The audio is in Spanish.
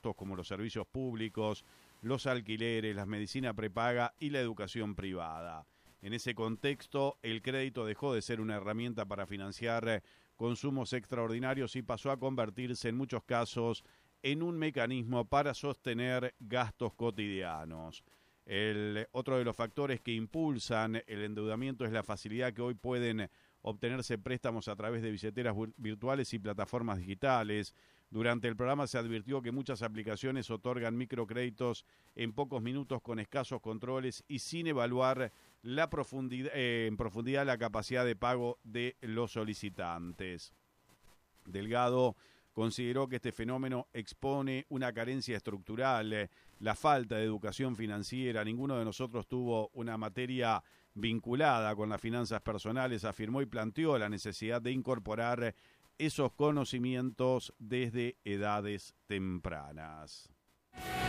gastos como los servicios públicos, los alquileres, la medicina prepaga y la educación privada. En ese contexto, el crédito dejó de ser una herramienta para financiar consumos extraordinarios y pasó a convertirse en muchos casos en un mecanismo para sostener gastos cotidianos. Otro de los factores que impulsan el endeudamiento es la facilidad que hoy pueden obtenerse préstamos a través de billeteras virtuales y plataformas digitales. Durante el programa se advirtió que muchas aplicaciones otorgan microcréditos en pocos minutos con escasos controles y sin evaluar en profundidad la capacidad de pago de los solicitantes. Delgado consideró que este fenómeno expone una carencia estructural, la falta de educación financiera. Ninguno de nosotros tuvo una materia vinculada con las finanzas personales, afirmó, y planteó la necesidad de incorporar esos conocimientos desde edades tempranas.